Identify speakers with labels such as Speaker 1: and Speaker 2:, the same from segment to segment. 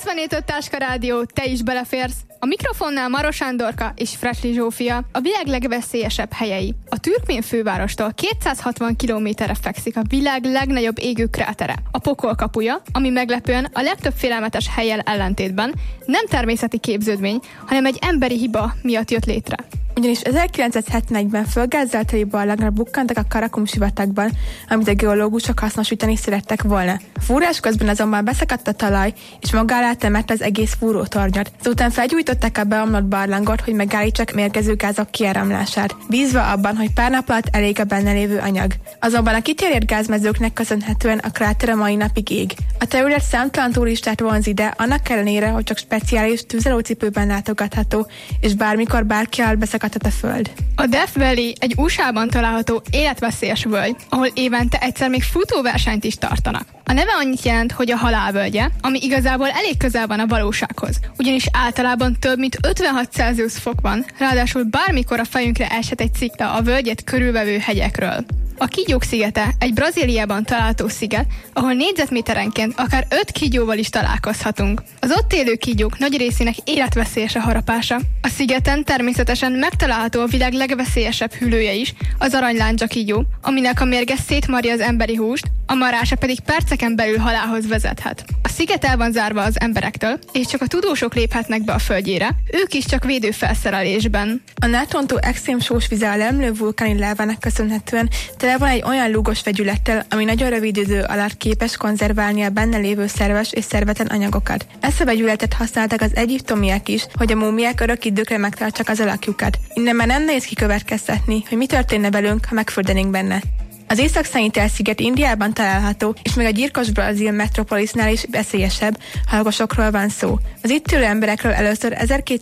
Speaker 1: 94.5 Táska Rádió, te is beleférsz. A mikrofonnál Maros Andorka és Fresli Zsófia, a világ legveszélyesebb helyei. A Türkmén fővárostól 260 kilométerre fekszik a világ legnagyobb égő krátere, a Pokol kapuja, ami meglepően a legtöbb félelmetes hellyel ellentétben nem természeti képződmény, hanem egy emberi hiba miatt jött létre.
Speaker 2: Ugyanis 1971-ben földgázzal teli barlangra bukkantak a Karakum sivatagban, amit a geológusok hasznosítani szerettek volna. A fúrás közben azonban beszakadt a talaj, és maga alá temette az egész fúrótornyot. Ezután felgyújtották a beomlott barlangot, hogy megállítsák mérgező gázok kiáramlását, bízva abban, hogy pár nap alatt elég a benne lévő anyag. Azonban a kitérért gázmezőknek köszönhetően a kráter a mai napig ég. A terület számtalan turistát vonz ide, annak ellenére, hogy csak speciális tüzelőcipőben látogatható, és bármikor bárki alatt beszakadhat a föld.
Speaker 1: A Death Valley egy USA-ban található életveszélyes völgy, ahol évente egyszer még futóversenyt is tartanak. A neve annyit jelent, hogy a halálvölgye, ami igazából elég közel van a valósághoz, ugyanis általában több mint 56 Celsius fok van, ráadásul bármikor a fejünkre eshet egy cikla a völgyet körülvevő hegyekről. A Kígyók szigete egy Brazíliában található sziget, ahol négyzetméterenként akár 5 kígyóval is találkozhatunk. Az ott élő kígyók nagy részének életveszélyes a harapása. A szigeten természetesen megtalálható a világ legveszélyesebb hüllője is, az aranyláncsa kígyó, aminek a mérge szétmarja az emberi húst, a marása pedig perceken belül halálhoz vezethet. A sziget el van zárva az emberektől, és csak a tudósok léphetnek be a földjére, ők is csak védőfelszerelésben.
Speaker 2: A nátrontó extrém sós vize a lemlő vulkáni lávának köszönhetően tele van egy olyan lúgos vegyülettel, ami nagyon rövid idő alatt képes konzerválni a benne lévő szerves és szervetlen anyagokat. Ezt a vegyületet használták az egyiptomiak is, hogy a múmiák örök időkre megtartsák az alakjukat. Innen már nem nehéz kikövetkeztetni, hogy mi történne velünk, ha megfürdenénk benne. Az Észak-Szenit-sziget Indiában található, és még a gyilkos brazil metropolisnál is veszélyesebb, ha lakosokról van szó. Az itt élő emberekről először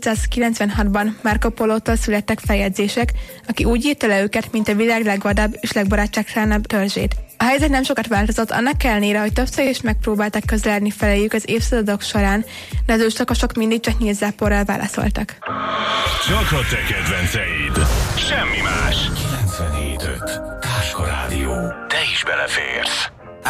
Speaker 2: 1296-ban Marco Polótól születtek feljegyzések, aki úgy írta le őket, mint a világ legvadább és legbarátságtalanabb törzsét. A helyzet nem sokat változott, annak ellenére, hogy többször is megpróbáltak közeledni feléjük az évszázadok során, de az őslakosok mindig csak nyílzáporral válaszoltak.
Speaker 3: Csak a te kedvenceid, semmi más.
Speaker 4: 97.5 Táska Rádió.
Speaker 3: Te is beleférsz.